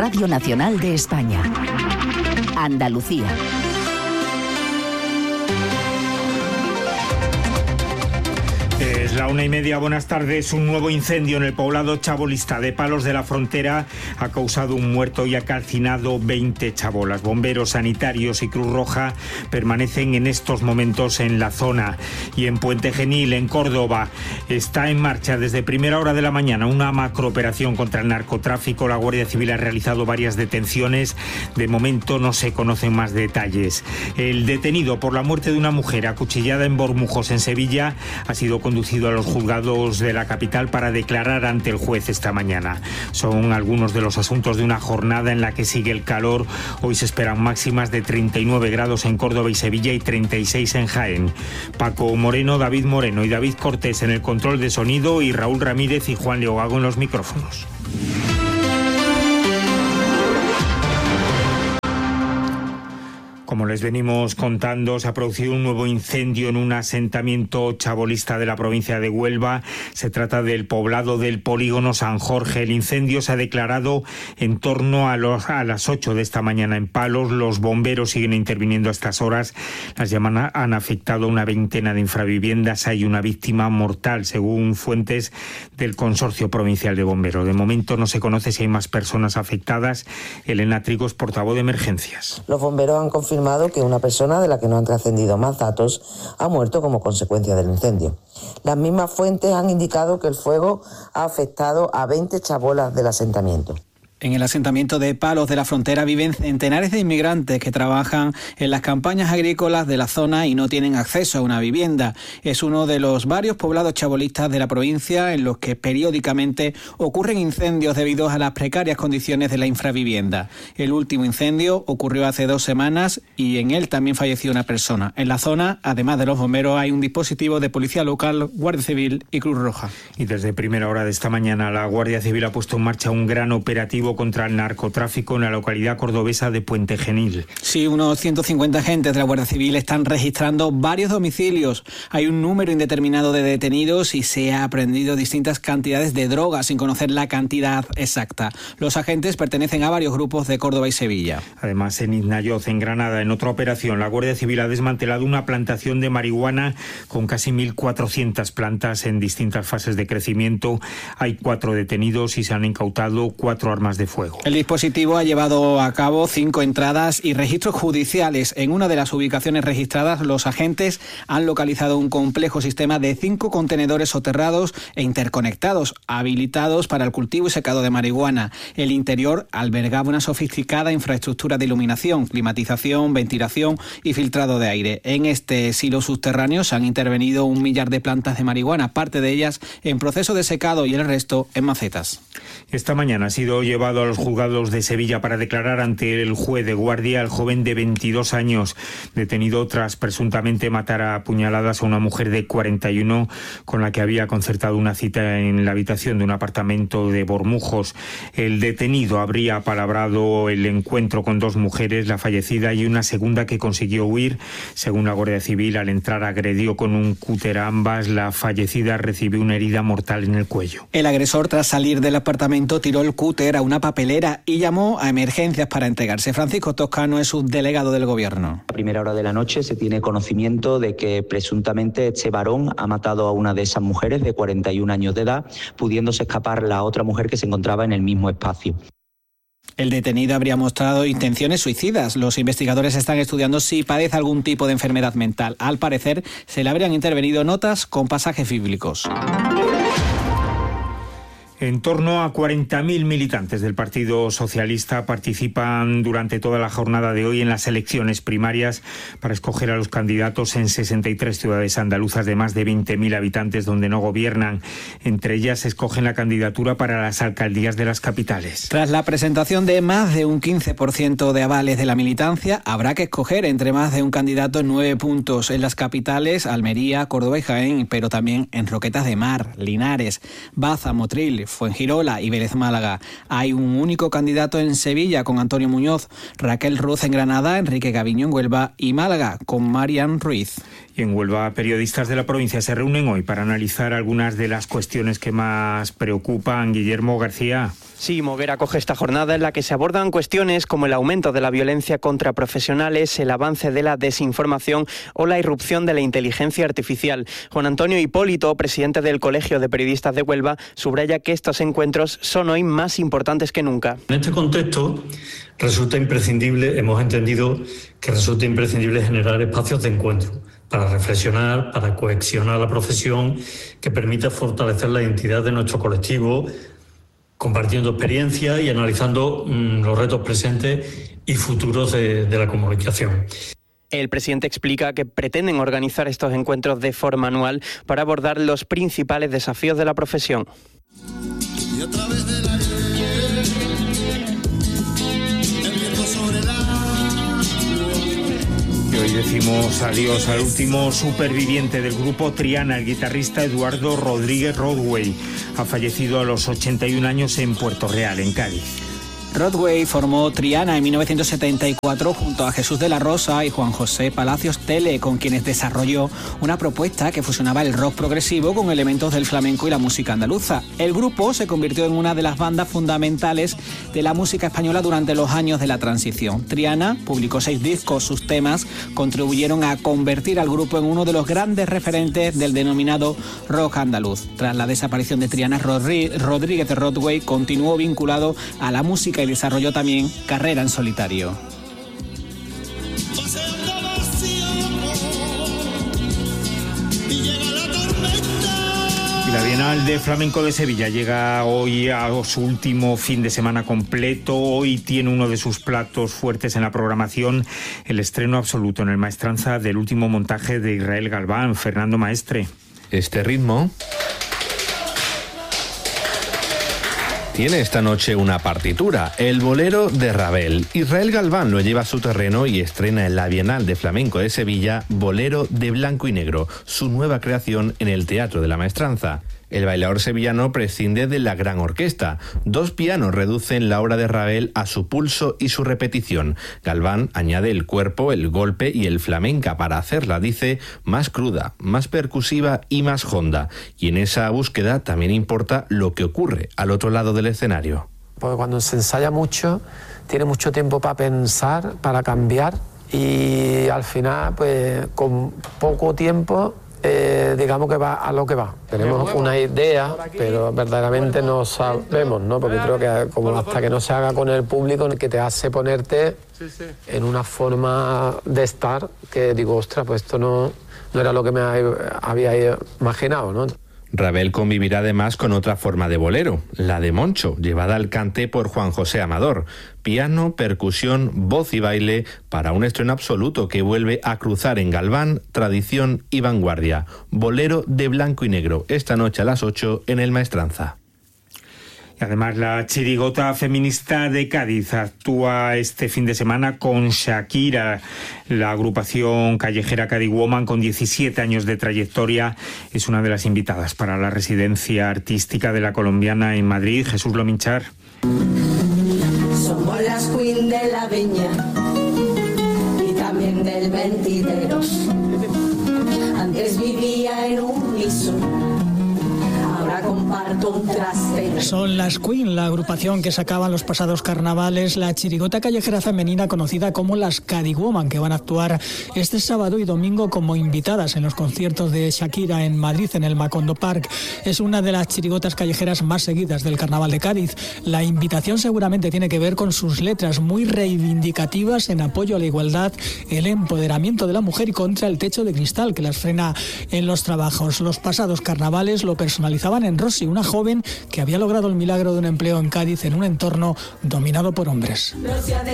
Radio Nacional de España. Andalucía. Es la 1:30, buenas tardes. Un nuevo incendio en el poblado chabolista de Palos de la Frontera ha causado un muerto y ha calcinado 20 chabolas. Bomberos, sanitarios y Cruz Roja permanecen en estos momentos en la zona. Y en Puente Genil, en Córdoba, está en marcha desde primera hora de la mañana una macrooperación contra el narcotráfico. La Guardia Civil ha realizado varias detenciones. De momento no se conocen más detalles. El detenido por la muerte de una mujer acuchillada en Bormujos, en Sevilla, ha sido conducido a los juzgados de la capital para declarar ante el juez esta mañana. Son algunos de los asuntos de una jornada en la que sigue el calor. Hoy se esperan máximas de 39 grados en Córdoba y Sevilla y 36 en Jaén. Paco Moreno, David Moreno y David Cortés en el control de sonido y Raúl Ramírez y Juan Leogago en los micrófonos. Como les venimos contando, se ha producido un nuevo incendio en un asentamiento chabolista de la provincia de Huelva. Se trata del poblado del polígono San Jorge. El incendio se ha declarado en torno a las 8 de esta mañana en Palos. Los bomberos siguen interviniendo a estas horas. Las llamas han afectado a una veintena de infraviviendas. Hay una víctima mortal, según fuentes del Consorcio Provincial de Bomberos. De momento no se conoce si hay más personas afectadas. Elena Trigos, portavoz de emergencias. Los bomberos han confirmado que una persona, de la que no han trascendido más datos, ha muerto como consecuencia del incendio. Las mismas fuentes han indicado que el fuego ha afectado a 20 chabolas del asentamiento. En el asentamiento de Palos de la Frontera viven centenares de inmigrantes que trabajan en las campañas agrícolas de la zona y no tienen acceso a una vivienda. Es uno de los varios poblados chabolistas de la provincia en los que periódicamente ocurren incendios debido a las precarias condiciones de la infravivienda. El último incendio ocurrió hace 2 semanas y en él también falleció una persona. En la zona, además de los bomberos, hay un dispositivo de policía local, Guardia Civil y Cruz Roja. Y desde primera hora de esta mañana la Guardia Civil ha puesto en marcha un gran operativo contra el narcotráfico en la localidad cordobesa de Puente Genil. Sí, unos 150 agentes de la Guardia Civil están registrando varios domicilios. Hay un número indeterminado de detenidos y se ha aprehendido distintas cantidades de drogas sin conocer la cantidad exacta. Los agentes pertenecen a varios grupos de Córdoba y Sevilla. Además, en Iznayoz, en Granada, en otra operación, la Guardia Civil ha desmantelado una plantación de marihuana con casi 1.400 plantas en distintas fases de crecimiento. Hay 4 detenidos y se han incautado 4 armas de fuego. El dispositivo ha llevado a cabo 5 entradas y registros judiciales. En una de las ubicaciones registradas, los agentes han localizado un complejo sistema de 5 contenedores soterrados e interconectados, habilitados para el cultivo y secado de marihuana. El interior albergaba una sofisticada infraestructura de iluminación, climatización, ventilación y filtrado de aire. En este silo subterráneo se han intervenido 1 millar de plantas de marihuana, parte de ellas en proceso de secado y el resto en macetas. Esta mañana ha sido llevado a los juzgados de Sevilla para declarar ante el juez de guardia al joven de 22 años, detenido tras presuntamente matar a puñaladas a una mujer de 41 con la que había concertado una cita en la habitación de un apartamento de Bormujos. El detenido habría apalabrado el encuentro con 2 mujeres, la fallecida y una segunda que consiguió huir. Según la Guardia Civil, al entrar agredió con un cúter a ambas. La fallecida recibió una herida mortal en el cuello. El agresor, tras salir del apartamento, tiró el cúter a una papelera y llamó a emergencias para entregarse. Francisco Toscano es subdelegado del Gobierno. A primera hora de la noche se tiene conocimiento de que presuntamente este varón ha matado a una de esas mujeres de 41 años de edad, pudiéndose escapar la otra mujer que se encontraba en el mismo espacio. El detenido habría mostrado intenciones suicidas. Los investigadores están estudiando si padece algún tipo de enfermedad mental. Al parecer, se le habrían intervenido notas con pasajes bíblicos. En torno a 40.000 militantes del Partido Socialista participan durante toda la jornada de hoy en las elecciones primarias para escoger a los candidatos en 63 ciudades andaluzas de más de 20.000 habitantes donde no gobiernan. Entre ellas escogen la candidatura para las alcaldías de las capitales. Tras la presentación de más de un 15% de avales de la militancia, habrá que escoger entre más de un candidato en 9 puntos en las capitales, Almería, Córdoba y Jaén, pero también en Roquetas de Mar, Linares, Baza, Motril, Fuengirola y Vélez Málaga. Hay un único candidato en Sevilla con Antonio Muñoz, Raquel Ruz en Granada, Enrique Gaviño en Huelva y Málaga con Marian Ruiz. Y en Huelva, periodistas de la provincia se reúnen hoy para analizar algunas de las cuestiones que más preocupan. Guillermo García. Sí, Moguer acoge esta jornada en la que se abordan cuestiones como el aumento de la violencia contra profesionales, el avance de la desinformación o la irrupción de la inteligencia artificial. Juan Antonio Hipólito, presidente del Colegio de Periodistas de Huelva, subraya que estos encuentros son hoy más importantes que nunca. En este contexto resulta imprescindible, hemos entendido que resulta imprescindible generar espacios de encuentro para reflexionar, para cohesionar la profesión, que permita fortalecer la identidad de nuestro colectivo, compartiendo experiencias y analizando los retos presentes y futuros de la comunicación. El presidente explica que pretenden organizar estos encuentros de forma anual para abordar los principales desafíos de la profesión. Y a través del aire, el viento sobre el agua. Y hoy decimos adiós al último superviviente del grupo Triana, el guitarrista Eduardo Rodríguez Rodway. Ha fallecido a los 81 años en Puerto Real, en Cádiz. Rodway formó Triana en 1974 junto a Jesús de la Rosa y Juan José Palacios Tele, con quienes desarrolló una propuesta que fusionaba el rock progresivo con elementos del flamenco y la música andaluza. El grupo se convirtió en una de las bandas fundamentales de la música española durante los años de la transición. Triana publicó 6 discos, sus temas contribuyeron a convertir al grupo en uno de los grandes referentes del denominado rock andaluz. Tras la desaparición de Triana, Rodríguez Rodway continuó vinculado a la música y desarrolló también carrera en solitario. Y la Bienal de Flamenco de Sevilla llega hoy a su último fin de semana completo. Hoy tiene uno de sus platos fuertes en la programación, el estreno absoluto en el Maestranza del último montaje de Israel Galván. Fernando Maestre. Este ritmo tiene esta noche una partitura, el bolero de Ravel. Israel Galván lo lleva a su terreno y estrena en la Bienal de Flamenco de Sevilla Bolero de Blanco y Negro, su nueva creación en el Teatro de la Maestranza. El bailador sevillano prescinde de la gran orquesta. 2 pianos reducen la obra de Ravel a su pulso y su repetición. Galván añade el cuerpo, el golpe y el flamenca para hacerla, dice, más cruda, más percusiva y más honda. Y en esa búsqueda también importa lo que ocurre al otro lado del escenario. Porque cuando se ensaya mucho, tiene mucho tiempo para pensar, para cambiar, y al final, pues con poco tiempo, digamos que va a lo que va. Tenemos una idea, pero verdaderamente no sabemos, ¿no? Porque creo que como hasta que no se haga con el público, que te hace ponerte en una forma de estar que digo, ostras, pues esto no era lo que me había imaginado, ¿no? Ravel convivirá además con otra forma de bolero, la de Moncho, llevada al cante por Juan José Amador. Piano, percusión, voz y baile para un estreno absoluto que vuelve a cruzar en Galván, tradición y vanguardia. Bolero de Blanco y Negro, esta noche a las 8 en el Maestranza. Y además la chirigota feminista de Cádiz actúa este fin de semana con Shakira. La agrupación callejera Cádiz Woman, con 17 años de trayectoria, es una de las invitadas para la residencia artística de la colombiana en Madrid. Jesús Lominchar. Somos las queen de la viña y también del mentidero. Antes vivía en un liso, ahora comparto un trastero. Son las Queen, la agrupación que sacaban los pasados carnavales la chirigota callejera femenina conocida como las Cádiz Woman, que van a actuar este sábado y domingo como invitadas en los conciertos de Shakira en Madrid, en el Macondo Park. Es una de las chirigotas callejeras más seguidas del carnaval de Cádiz. La invitación seguramente tiene que ver con sus letras muy reivindicativas en apoyo a la igualdad, el empoderamiento de la mujer y contra el techo de cristal que las frena en los trabajos. Los pasados carnavales lo personalizaban en Rosy, una joven que había logrado el milagro de un empleo en Cádiz en un entorno dominado por hombres.